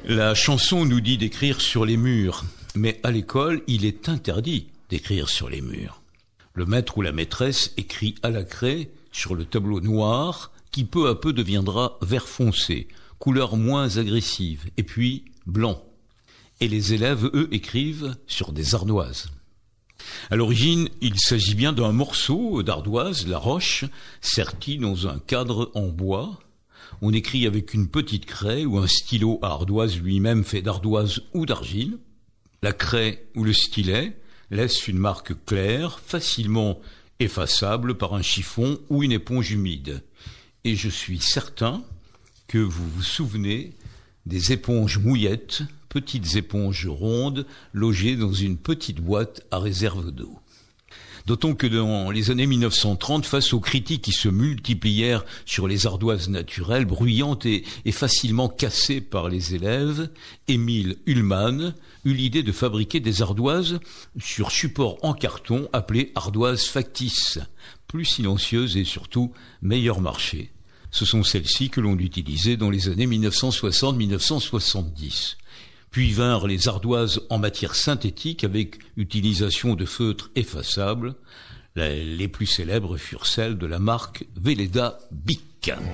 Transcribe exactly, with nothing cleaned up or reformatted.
La chanson nous dit d'écrire sur les murs, mais à l'école, il est interdit d'écrire sur les murs. Le maître ou la maîtresse écrit à la craie sur le tableau noir qui peu à peu deviendra vert foncé, couleur moins agressive, et puis blanc. Et les élèves, eux, écrivent sur des ardoises. À l'origine, il s'agit bien d'un morceau d'ardoise, la roche, serti dans un cadre en bois. On écrit avec une petite craie ou un stylo à ardoise lui-même fait d'ardoise ou d'argile. La craie ou le stylet laisse une marque claire, facilement effaçable par un chiffon ou une éponge humide. Et je suis certain que vous vous souvenez des éponges mouillettes, petites éponges rondes logées dans une petite boîte à réserve d'eau. D'autant que dans les années mille neuf cent trente, face aux critiques qui se multiplièrent sur les ardoises naturelles, bruyantes et, et facilement cassées par les élèves, Émile Ullmann eut l'idée de fabriquer des ardoises sur support en carton appelées ardoises factices, plus silencieuses et surtout meilleur marché. Ce sont celles-ci que l'on utilisait dans les années mille neuf cent soixante à mille neuf cent soixante-dix. Puis vinrent les ardoises en matière synthétique avec utilisation de feutres effaçables. Les plus célèbres furent celles de la marque Velleda Bic.